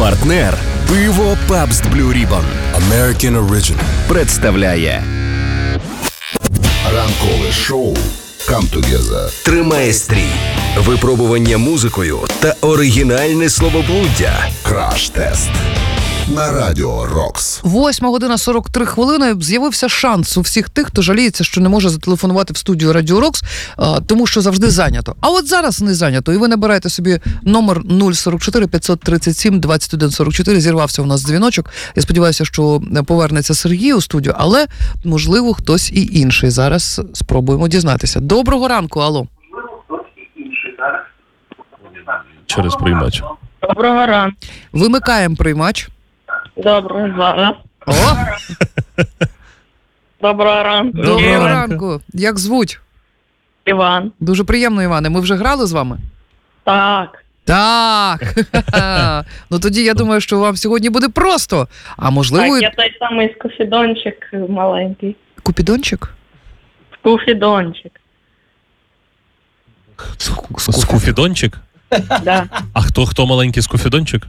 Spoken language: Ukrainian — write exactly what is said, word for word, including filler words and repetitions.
Партнер пиво Pabst Blue Ribbon American Original представляє ранкове шоу Come Together. Тримає стрій, випробування музикою та оригінальне словоблуддя. Краш-тест на Радіо Рокс. Восьма година сорок три хвилини. З'явився шанс у всіх тих, хто жаліється, що не може зателефонувати в студію Радіо Рокс, тому що завжди зайнято. А от зараз не зайнято. І ви набираєте собі номер нуль сорок чотири п'ятсот тридцять сім двадцять один сорок чотири. Зірвався у нас дзвіночок. Я сподіваюся, що повернеться Сергій у студію, але, можливо, хтось і інший. Зараз спробуємо дізнатися. Доброго ранку, алло. Через приймач. Доброго ранку. Вимикаємо приймач. Доброго зараз. О! Доброго ранку. Доброго Доброго ранку. Як звуть? Іван. Дуже приємно, Іване. Ми вже грали з вами? Так. Так. Ну тоді я думаю, що вам сьогодні буде просто. А можливо, Так, я той самий скуфідончик маленький. купідончик? Скуфідончик. Скуфідончик? Да. А хто хто маленький скуфідончик?